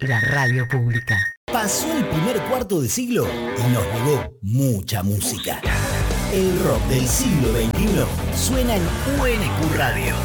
la radio pública. Pasó el primer cuarto de siglo y nos legó mucha música. El rock del siglo XXI suena en UNQ Radio.